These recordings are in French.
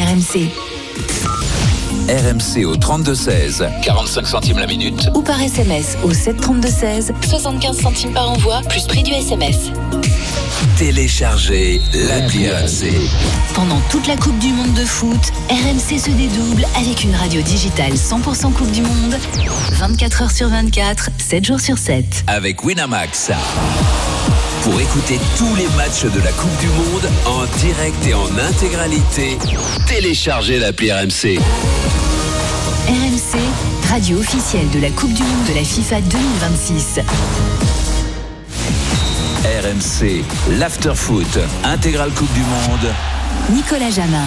RMC. RMC au 32-16, 45 centimes la minute. Ou par SMS au 732-16, 75 centimes par envoi, plus prix du SMS. Téléchargez l'appli RMC. Pendant toute la Coupe du Monde de foot, RMC se dédouble avec une radio digitale 100% Coupe du Monde, 24 heures sur 24, 7 jours sur 7. Avec Winamax. Pour écouter tous les matchs de la Coupe du Monde en direct et en intégralité, téléchargez l'appli RMC. RMC, radio officielle de la Coupe du Monde de la FIFA 2026. RMC, l'afterfoot, intégrale Coupe du Monde. Nicolas Jamin.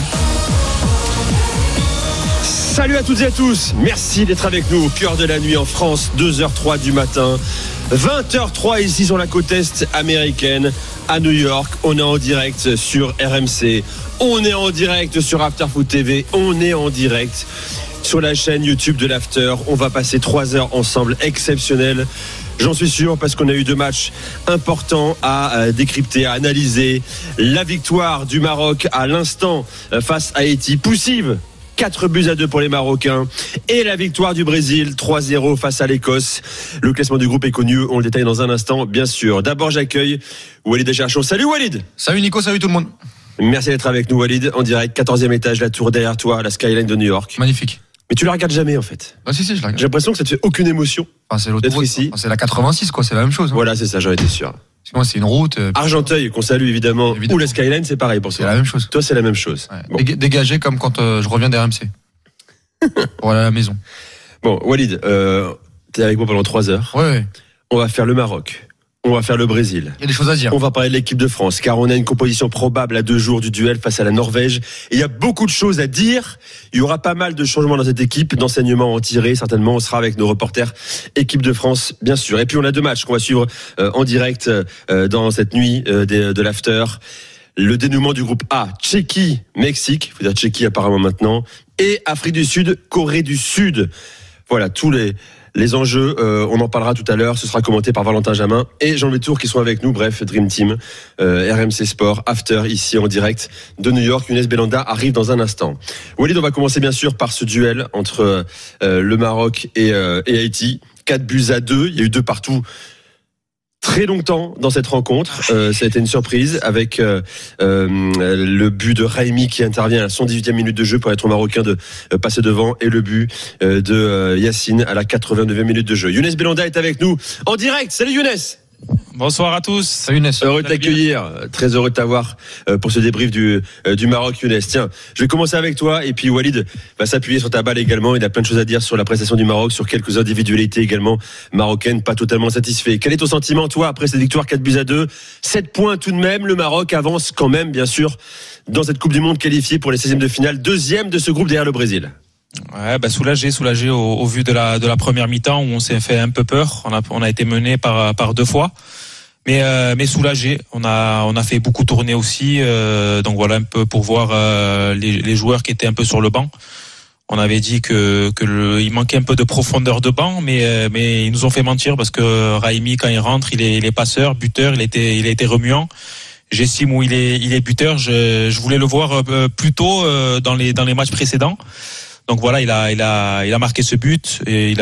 Salut à toutes et à tous, merci d'être avec nous au cœur de la nuit en France, 2h03 du matin, 20h03 ici sur la côte est américaine, à New York. On est en direct sur RMC, on est en direct sur Afterfoot TV, on est en direct sur la chaîne YouTube de l'After. On va passer 3 heures ensemble, exceptionnelles. J'en suis sûr, parce qu'on a eu 2 matchs importants à décrypter, à analyser. La victoire du Maroc à l'instant face à Haïti, poussive, 4-2 pour les Marocains. Et la victoire du Brésil, 3-0 face à l'Écosse. Le classement du groupe est connu, on le détaille dans un instant, bien sûr. D'abord, j'accueille Walid Acharchour. Salut Walid. Salut Nico, salut tout le monde. Merci d'être avec nous Walid, en direct, 14e étage, la tour derrière toi, la skyline de New York. Magnifique. Mais tu la regardes jamais en fait. Ah si, je la regarde. J'ai l'impression que ça te fait aucune émotion. Enfin, c'est l'autoroute ici. C'est la 86 quoi, c'est la même chose. Hein. Voilà, c'est ça, j'en étais sûr. Parce que moi c'est une route. Argenteuil, qu'on salue évidemment. Ou la skyline, c'est pareil pour toi. C'est la même chose. Toi, c'est la même chose. Ouais. Bon. Dégagé comme quand je reviens d'RMC. Pour aller à la maison. Bon, Walid, t'es avec moi pendant 3 heures. Ouais. On va faire le Maroc. On va faire le Brésil. Il y a des choses à dire. On va parler de l'équipe de France, car on a une composition probable à 2 jours du duel face à la Norvège. Et il y a beaucoup de choses à dire. Il y aura pas mal de changements dans cette équipe, d'enseignements à en tirer. Certainement, on sera avec nos reporters équipe de France, bien sûr. Et puis, on a 2 matchs qu'on va suivre en direct dans cette nuit de l'after. Le dénouement du groupe A, Tchéquie, Mexique, il faut dire Tchéquie apparemment maintenant, et Afrique du Sud, Corée du Sud. Voilà, tous les enjeux, on en parlera tout à l'heure, ce sera commenté par Valentin Jamin et Jean Letour qui sont avec nous, bref, Dream Team, RMC Sport, After, ici en direct de New York. Younes Belhanda arrive dans un instant. Walid, on va commencer bien sûr par ce duel entre le Maroc et Haïti. 4-2. Il y a eu 2 partout. Très longtemps dans cette rencontre, ça a été une surprise avec le but de Raimi qui intervient à la 118e minute de jeu pour être marocain de passer devant et le but de Yacine à la 89e minute de jeu. Younes Belhanda est avec nous en direct. Salut Younes. Bonsoir à tous. Salut Younes. Heureux de t'accueillir, très heureux de t'avoir pour ce débrief du Maroc. Younes, tiens, je vais commencer avec toi et puis Walid va s'appuyer sur ta balle également. Il a plein de choses à dire sur la prestation du Maroc, sur quelques individualités également marocaines, pas totalement satisfait. Quel est ton sentiment toi après cette victoire 4-2, 7 points tout de même, le Maroc avance quand même bien sûr dans cette Coupe du Monde qualifiée pour les 16e de finale, 2e de ce groupe derrière le Brésil. Ouais, soulagé au vu de la première mi-temps où on s'est fait un peu peur. On a été mené par 2 fois, mais soulagé. On a fait beaucoup tourner aussi, donc voilà un peu pour voir les joueurs qui étaient un peu sur le banc. On avait dit il manquait un peu de profondeur de banc, mais ils nous ont fait mentir parce que Raimi quand il rentre, il est passeur, buteur, il a été remuant. J'estime où il est buteur. Je voulais le voir plus tôt dans les matchs précédents. Donc voilà, il a marqué ce but et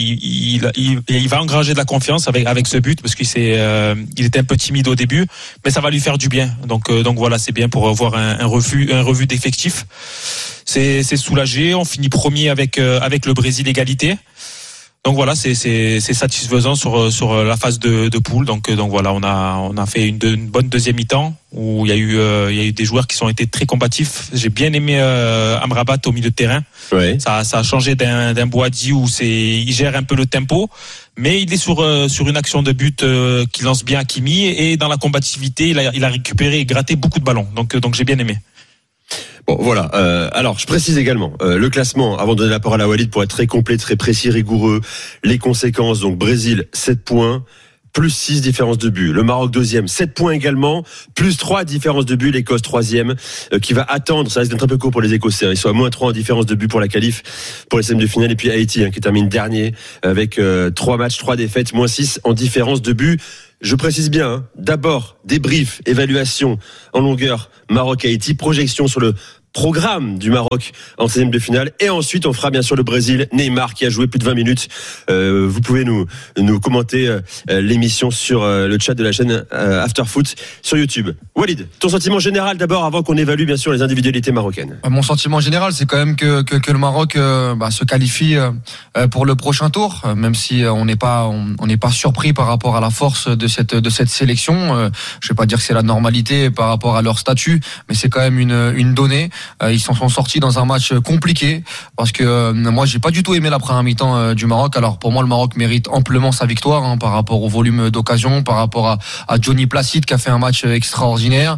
il va engranger de la confiance avec ce but parce il était un peu timide au début, mais ça va lui faire du bien. Donc voilà, c'est bien pour avoir un revue d'effectifs. C'est soulagé. On finit premier avec le Brésil égalité. Donc voilà, c'est satisfaisant sur la phase de poule. Donc voilà, on a fait une bonne deuxième mi-temps où il y a eu des joueurs qui ont été très combatifs. J'ai bien aimé Amrabat au milieu de terrain. Ouais. Ça a changé d'un Boadi où il gère un peu le tempo, mais il est sur une action de but qui lance bien Hakimi et dans la combativité, il a récupéré et gratté beaucoup de ballons. Donc j'ai bien aimé. Bon, voilà. Alors, je précise également le classement, avant de donner la parole à Walid pour être très complet, très précis, rigoureux. Les conséquences, donc Brésil, 7 points, plus 6 différences de but. Le Maroc, 2e, 7 points également, plus 3 différences de but. L'Écosse, 3e, qui va attendre, ça risque d'être un peu court pour les Écossais. Ils sont à moins 3 en différence de but pour la qualif, pour les 16e de finale. Et puis Haïti, qui termine dernier, avec 3 matchs, 3 défaites, moins 6 en différence de but. Je précise bien, d'abord débrief, évaluation en longueur Maroc-Haïti, projection sur le programme du Maroc en 16e de finale, et ensuite on fera bien sûr le Brésil, Neymar qui a joué plus de 20 minutes. Vous pouvez nous commenter l'émission sur le chat de la chaîne Afterfoot sur YouTube. Walid, ton sentiment général d'abord avant qu'on évalue bien sûr les individualités marocaines. Mon sentiment général, c'est quand même que le Maroc se qualifie pour le prochain tour, même si on n'est pas surpris par rapport à la force de cette sélection. Je vais pas dire que c'est la normalité par rapport à leur statut, mais c'est quand même une donnée. Ils s'en sont sortis dans un match compliqué parce que moi j'ai pas du tout aimé la première mi-temps du Maroc. Alors pour moi le Maroc mérite amplement sa victoire par rapport au volume d'occasion, par rapport à Johnny Placide qui a fait un match extraordinaire.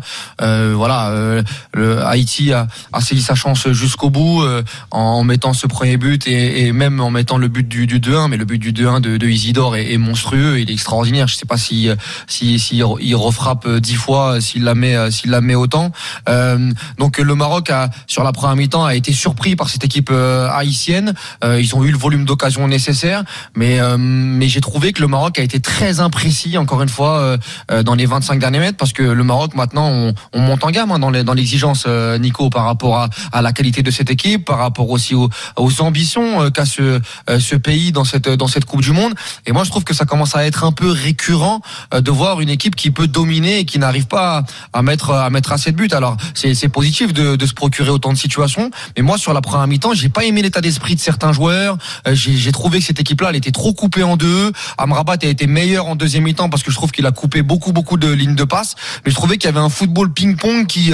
Haïti a saisi sa chance jusqu'au bout en mettant ce premier but et même en mettant le but du 2-1, mais le but du 2-1 de Isidore est monstrueux, il est extraordinaire. Je sais pas si il refrappe 10 fois, s'il la met autant. Donc le Maroc sur la première mi-temps a été surpris par cette équipe haïtienne. Ils ont eu le volume d'occasion nécessaire, mais j'ai trouvé que le Maroc a été très imprécis encore une fois dans les 25 derniers mètres, parce que le Maroc maintenant on monte en gamme dans l'exigence, Nico, par rapport à la qualité de cette équipe, par rapport aussi aux ambitions qu'a ce pays dans cette Coupe du Monde. Et moi je trouve que ça commence à être un peu récurrent de voir une équipe qui peut dominer et qui n'arrive pas à mettre assez de buts. Alors c'est positif de se procurer autant de situations, mais moi sur la première mi-temps j'ai pas aimé l'état d'esprit de certains joueurs. J'ai trouvé que cette équipe-là elle était trop coupée en deux. Amrabat a été meilleur en deuxième mi-temps parce que je trouve qu'il a coupé beaucoup de lignes de passe, mais je trouvais qu'il y avait un football ping-pong qui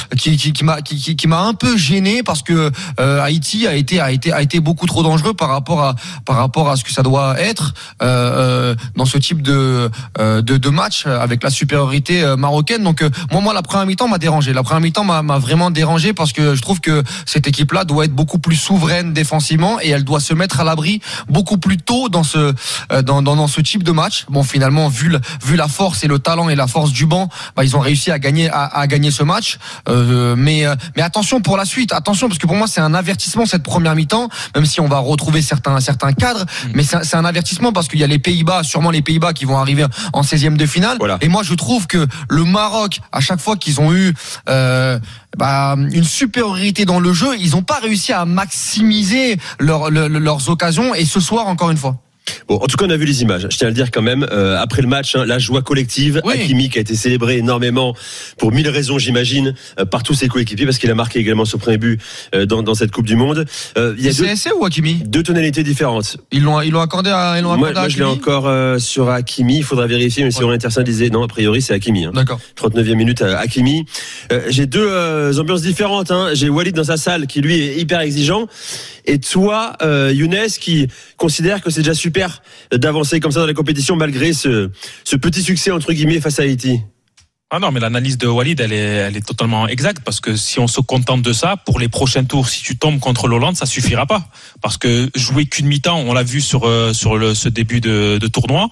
m'a un peu gêné, parce que Haïti a été beaucoup trop dangereux par rapport à ce que ça doit être dans ce type de match avec la supériorité marocaine. Donc moi la première mi-temps m'a dérangé. La première mi-temps m'a vraiment dérangé parce que je trouve que cette équipe-là doit être beaucoup plus souveraine défensivement et elle doit se mettre à l'abri beaucoup plus tôt dans ce type de match. Bon, finalement, vu la force et le talent et la force du banc, ils ont réussi à gagner ce match. Mais attention pour la suite, attention, parce que pour moi c'est un avertissement cette première mi-temps, même si on va retrouver certains cadres, mais c'est un avertissement parce qu'il y a les Pays-Bas, sûrement les Pays-Bas qui vont arriver en 16e de finale. Voilà. Et moi je trouve que le Maroc, à chaque fois qu'ils ont eu une supériorité dans le jeu, ils n'ont pas réussi à maximiser leurs occasions, et ce soir encore une fois. Bon, en tout cas, on a vu les images. Je tiens à le dire quand même. Après le match, la joie collective. Oui. Hakimi qui a été célébré énormément pour 1000 raisons, j'imagine, par tous ses coéquipiers, parce qu'il a marqué également son premier but dans cette Coupe du Monde. Il y a c'est essai ou Hakimi ? Deux tonalités différentes. Ils l'ont accordé à moi, je l'ai encore sur Hakimi. Il faudra vérifier, mais si on Intersin disait non, a priori c'est Hakimi. D'accord. 39e minute à Hakimi. J'ai deux ambiances différentes. J'ai Walid dans sa salle qui lui est hyper exigeant, et toi, Younes, qui considère que c'est déjà super d'avancer comme ça dans la compétition malgré ce petit succès entre guillemets face à Haïti. Ah non, mais l'analyse de Walid, elle est totalement exacte, parce que si on se contente de ça, pour les prochains tours, si tu tombes contre l'Hollande, ça suffira pas. Parce que jouer qu'une mi-temps, on l'a vu sur ce début de tournoi.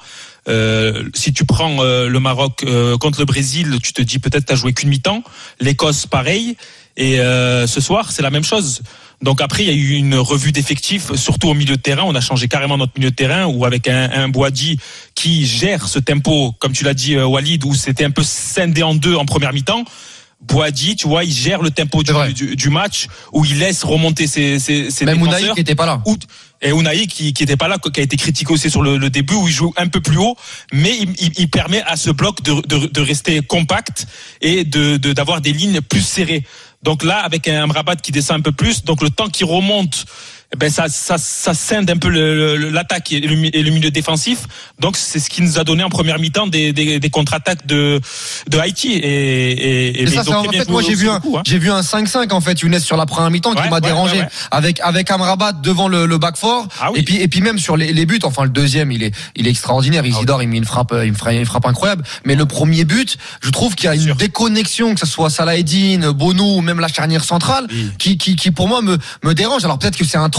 Si tu prends le Maroc contre le Brésil, tu te dis peut-être t'as joué qu'une mi-temps. L'Écosse, pareil. Et ce soir, c'est la même chose. Donc après, il y a eu une revue d'effectifs, surtout au milieu de terrain. On a changé carrément notre milieu de terrain, où avec un Bouhadji qui gère ce tempo, comme tu l'as dit, Walid, où c'était un peu scindé en deux en première mi-temps. Bouhadji, tu vois, il gère le tempo du match, où il laisse remonter ses même défenseurs. Ounahi qui était pas là. Et Ounahi qui était pas là, qui a été critiqué aussi sur le début, où il joue un peu plus haut, mais il permet à ce bloc de rester compact et d'avoir des lignes plus serrées. Donc là, avec un Amrabat qui descend un peu plus, donc le temps qu'il remonte, ça scinde un peu l'attaque et le milieu défensif. Donc c'est ce qui nous a donné en première mi-temps des contre-attaques de Haïti. Et ça, en fait, moi j'ai vu un 5-5 en fait, Younes, sur la première mi-temps, qui m'a dérangé. Avec Amrabat devant le back four. Ah oui. Et puis même sur les buts, enfin le deuxième il est extraordinaire. Isidore, il met une frappe incroyable. Mais le premier but, je trouve qu'il y a une déconnexion, que ce soit Salah Eddine, Bono ou même la charnière centrale, qui pour moi me dérange. Alors peut-être que c'est un 3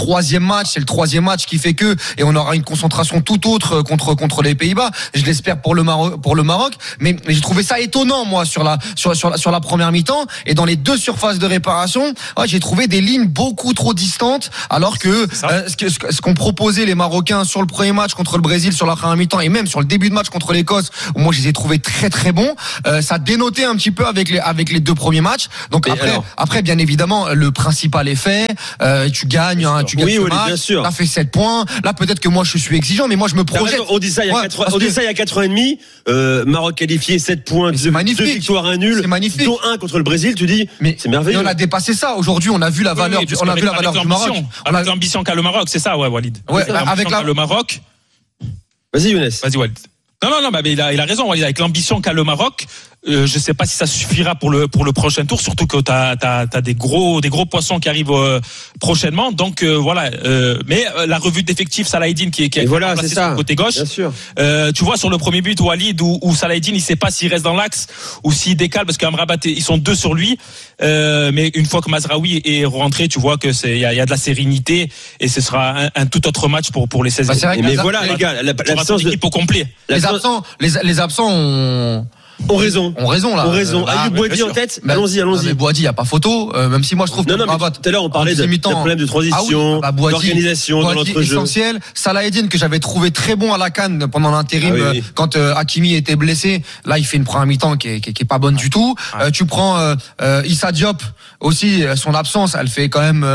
troisième match, c'est le troisième match qui fait que, et on aura une concentration tout autre contre les Pays-Bas. Je l'espère pour le Maroc, mais j'ai trouvé ça étonnant, moi, sur la première mi-temps, et dans les deux surfaces de réparation, j'ai trouvé des lignes beaucoup trop distantes, alors que ce qu'ont proposé les Marocains sur le premier match contre le Brésil sur la première mi-temps, et même sur le début de match contre l'Écosse, où moi je les ai trouvés très très bons, ça dénotait un petit peu avec les deux premiers matchs. Donc après bien évidemment le principal est fait, tu gagnes ce match, t'as fait 7 points. Là peut-être que moi je suis exigeant, mais moi je me projette. On dit ça il y a 4 ans et demi, Maroc qualifié, 7 points, 2 victoires, 1 nul, dont 1 contre le Brésil, tu dis c'est merveilleux. Mais on a dépassé ça. Aujourd'hui, on a vu la valeur du Maroc. Avec l'ambition qu'a le Maroc, c'est ça, Walid. Avec le Maroc. Vas-y Younes. Vas-y Walid. Non, mais il a raison, Walid. Avec l'ambition qu'a le Maroc, je sais pas si ça suffira pour le prochain tour, surtout que t'as des gros poissons qui arrivent prochainement. Donc voilà. Mais la revue d'effectifs, Salahedine qui est placé sur le côté gauche. Bien sûr. Tu vois sur le premier but, Walid, où Salahedine, il sait pas s'il reste dans l'axe ou s'il décale, parce qu'Amrabat, ils sont 2 sur lui. Mais une fois que Mazraoui est rentré, tu vois que il y a de la sérénité, et ce sera un tout autre match pour les 16. Mais voilà les gars, l'absence d'équipe au complet. Les absents ont raison là. Ayub Boadi en tête. Allons-y. Mais Boadi, il y a pas photo, même si moi je trouve que tout à l'heure on parlait de problème de transition, d'organisation dans notre jeu. Essentiel. Salahedine, que j'avais trouvé très bon à la CAN pendant l'intérim, quand Hakimi était blessé, là il fait une première mi-temps qui est pas bonne du tout. Tu prends Issa Diop aussi, son absence, elle fait quand même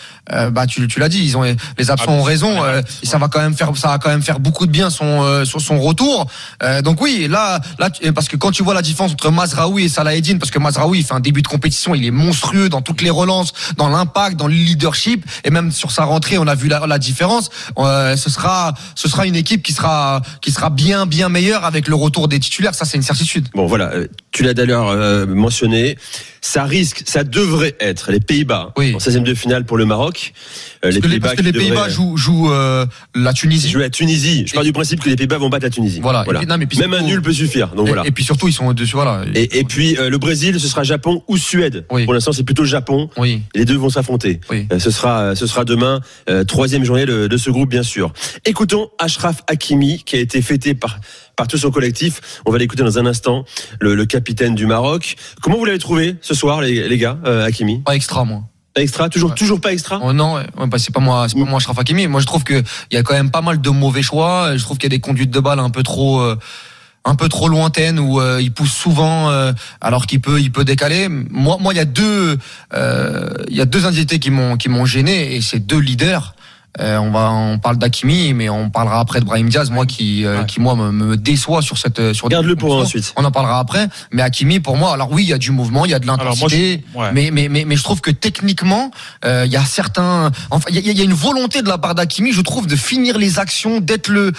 tu l'as dit, les absents ont raison, ça va quand même faire beaucoup de bien sur son retour. Donc oui, là parce que quand tu vois la différence entre Mazraoui et Salahedine, parce que Mazraoui fait un début de compétition, il est monstrueux dans toutes les relances, dans l'impact, dans le leadership, et même sur sa rentrée, on a vu la différence. Ce sera une équipe qui sera bien meilleure avec le retour des titulaires, ça c'est une certitude. Bon voilà, tu l'as d'ailleurs mentionné, ça devrait être les Pays-Bas en 16e de finale pour le Maroc. Parce que les Pays-Bas jouent la Tunisie. Jouent la Tunisie. Je pars du principe que les Pays-Bas vont battre la Tunisie. Voilà. Même un nul peut suffire. Donc voilà. Et puis surtout ils sont dessus. Voilà. Et puis le Brésil, ce sera Japon ou Suède. Oui. Pour l'instant, c'est plutôt Japon. Oui. Les deux vont s'affronter. Oui. Ce sera demain, 3e journée de ce groupe, bien sûr. Écoutons Achraf Hakimi, qui a été fêté par tout son collectif. On va l'écouter dans un instant, le capitaine du Maroc. Comment vous l'avez trouvé ce soir, les gars, Hakimi? Pas extra, moi. Pas extra, toujours pas extra. Oh non, c'est pas moi Achraf Hakimi. Moi, je trouve que il y a quand même pas mal de mauvais choix. Je trouve qu'il y a des conduites de balle un peu trop lointaines, où il pousse souvent alors qu'il peut décaler. Moi, il y a deux individualités qui m'ont gêné, et c'est 2 leaders. On parle d'Hakimi, mais on parlera après de Brahim Diaz, moi qui me déçoit sur Garde-le pour ensuite. On en parlera après. Mais Hakimi, pour moi, alors oui, il y a du mouvement, il y a de l'intensité, mais je trouve que techniquement, il y a il y a une volonté de la part d'Hakimi, je trouve, de finir les actions, d'être le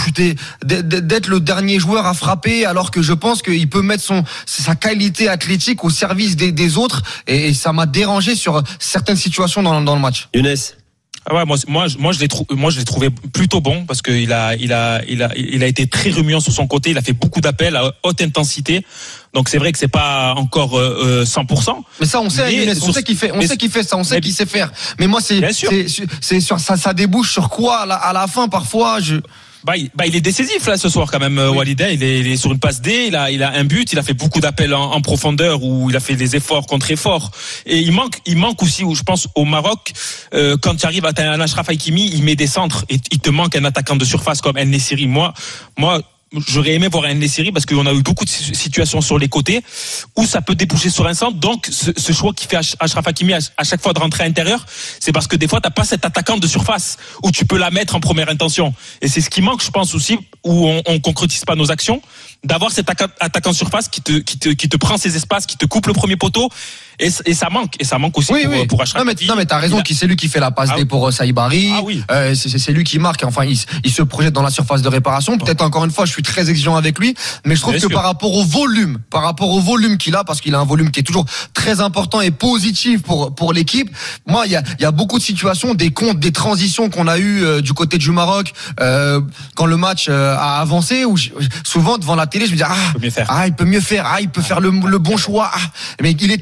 dernier joueur à frapper, alors que je pense qu'il peut mettre sa qualité athlétique au service des autres, et ça m'a dérangé sur certaines situations dans le match. Younes. Ah ouais, moi je l'ai trouvé plutôt bon, parce que il a été très remuant sur son côté, il a fait beaucoup d'appels à haute intensité. Donc c'est vrai que c'est pas encore 100%. Mais ça on sait, on sait qu'il fait ça, on sait qu'il sait faire. Mais moi c'est sur ça débouche sur quoi à la fin parfois il est décisif là ce soir quand même, Walid. Il est sur une passe D, il a un but, il a fait beaucoup d'appels en profondeur, où il a fait des efforts contre efforts. Et il manque aussi, je pense, au Maroc, quand tu arrives à un Achraf Hakimi, il met des centres, et il te manque un attaquant de surface comme El Nessiri. Moi j'aurais aimé voir un Nessiri, parce qu'on a eu beaucoup de situations sur les côtés où ça peut déboucher sur un centre. Donc ce choix qui fait Achraf Hakimi à chaque fois de rentrer à l'intérieur, c'est parce que des fois t'as pas cet attaquant de surface où tu peux la mettre en première intention. Et c'est ce qui manque, je pense aussi, où on concrétise pas nos actions, d'avoir cet attaquant surface qui te prend ses espaces, qui te coupe le premier poteau. Et ça manque aussi pour Achraf Hakimi. Non mais t'as raison, c'est lui qui fait la passe D pour Saïbari. C'est lui qui marque. Enfin, il se projette dans la surface de réparation. Peut-être encore une fois, je suis très exigeant avec lui, mais je trouve que par rapport au volume qu'il a, parce qu'il a un volume qui est toujours très important et positif pour l'équipe. Moi, il y a beaucoup de situations, des transitions qu'on a eu du côté du Maroc quand le match a avancé, où souvent devant la télé, je me dis il peut mieux faire, il peut faire le bon choix. Mais il est tellement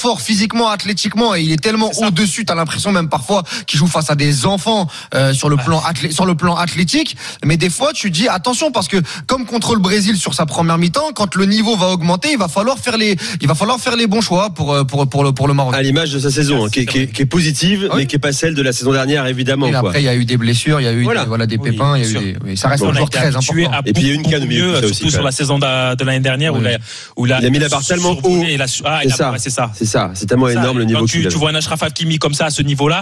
fort physiquement, athlétiquement, et il est tellement au-dessus, t'as l'impression même parfois qu'il joue face à des enfants sur le plan athlétique. Mais des fois, tu dis attention, parce que comme contre le Brésil sur sa première mi-temps, quand le niveau va augmenter, il va falloir faire les bons choix pour le Maroc. À l'image de sa saison, qui est positive, mais qui est pas celle de la saison dernière, évidemment. Et après, il y a eu des blessures, il y a eu des pépins, il y a eu ça reste un joueur très important. Et puis il y a une canne mieux, surtout sur la saison de l'année dernière où il a mis la barre tellement haut. C'est ça. C'est tellement énorme le niveau. Quand tu vois un Achraf Hakimi comme ça à ce niveau-là,